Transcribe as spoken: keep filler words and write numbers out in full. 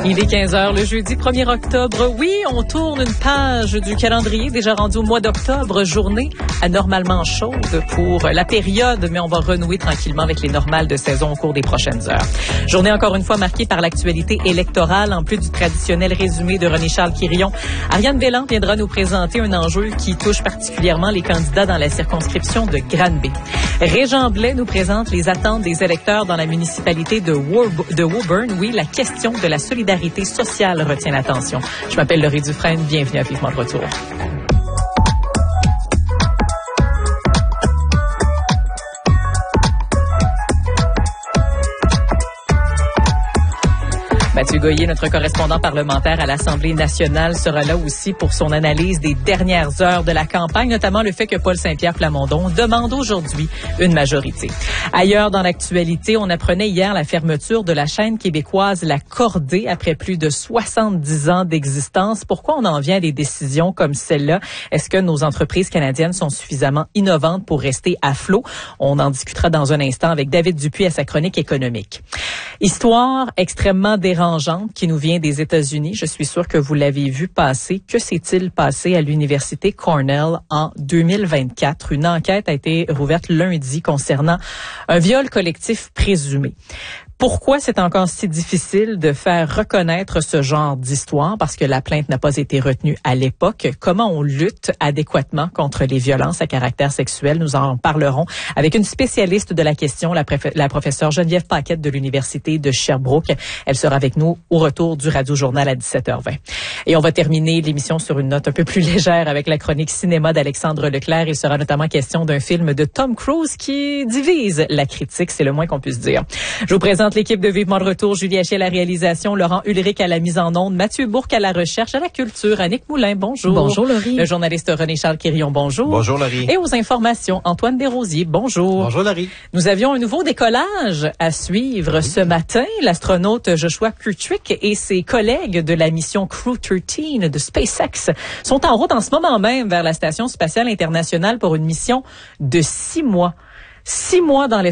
Il est quinze heures le jeudi premier octobre. Oui, on tourne une page du calendrier déjà rendu au mois d'octobre, journée anormalement chaude pour la période, mais on va renouer tranquillement avec les normales de saison au cours des prochaines heures. Journée encore une fois marquée par l'actualité électorale, en plus du traditionnel résumé de René-Charles Quirion. Ariane Vellan viendra nous présenter un enjeu qui touche particulièrement les candidats dans la circonscription de Granby. Régent Blais nous présente les attentes des électeurs dans la municipalité de, Warb- de Woburn. Oui, la question de la solidarité sociale retient l'attention. Je m'appelle Laurie Dufresne. Bienvenue à Vivement de retour. Mathieu Goyer, notre correspondant parlementaire à l'Assemblée nationale, sera là aussi pour son analyse des dernières heures de la campagne, notamment le fait que Paul Saint-Pierre Plamondon demande aujourd'hui une majorité. Ailleurs dans l'actualité, on apprenait hier la fermeture de la chaîne québécoise La Cordée après plus de soixante-dix ans d'existence. Pourquoi on en vient à des décisions comme celle-là? Est-ce que nos entreprises canadiennes sont suffisamment innovantes pour rester à flot? On en discutera dans un instant avec David Dupuis à sa chronique économique. Histoire extrêmement dérangeante qui nous vient des États-Unis. Je suis sûre que vous l'avez vu passer. Que s'est-il passé à l'Université Cornell en deux mille vingt-quatre? Une enquête a été rouverte lundi concernant un viol collectif présumé. Pourquoi c'est encore si difficile de faire reconnaître ce genre d'histoire? Parce que la plainte n'a pas été retenue à l'époque. Comment on lutte adéquatement contre les violences à caractère sexuel? Nous en parlerons avec une spécialiste de la question, la, préf- la professeure Geneviève Paquette de l'Université de Sherbrooke. Elle sera avec nous au retour du Radio-Journal à dix-sept heures vingt. Et on va terminer l'émission sur une note un peu plus légère avec la chronique cinéma d'Alexandre Leclerc. Il sera notamment question d'un film de Tom Cruise qui divise la critique, c'est le moins qu'on puisse dire. Je vous présente l'équipe de Vivement de retour. Julie Haché à la réalisation, Laurent Ulrich à la mise en onde, Mathieu Bourque à la recherche, à la culture, Annick Moulin, bonjour. Bonjour Laurie. Le journaliste René-Charles Quirion, bonjour. Bonjour Laurie. Et aux informations, Antoine Desrosiers, bonjour. Bonjour Laurie. Nous avions un nouveau décollage à suivre ce matin. L'astronaute Joshua Kirtwick et ses collègues de la mission Crew treize de SpaceX sont en route en ce moment même vers la Station spatiale internationale pour une mission de six mois. Six mois dans l'espace.